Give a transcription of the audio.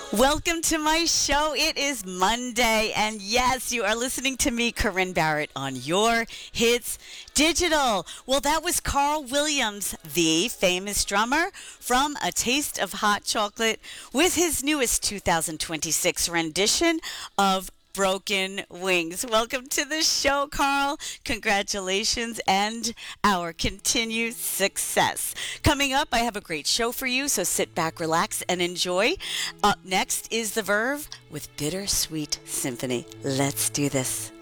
Welcome to my show. It is Monday, and yes, you are listening to me, Corinne Barrett, on Your Hits Digital. Well, that was Carl Williams, the famous drummer from A Taste of Hot Chocolate, with his newest 2026 rendition of Broken Wings. Welcome to the show, Carl. Congratulations and our continued success. Coming up, I have a great show for you, so sit back, relax, and enjoy. Up next is The Verve with Bittersweet Symphony. Let's do this.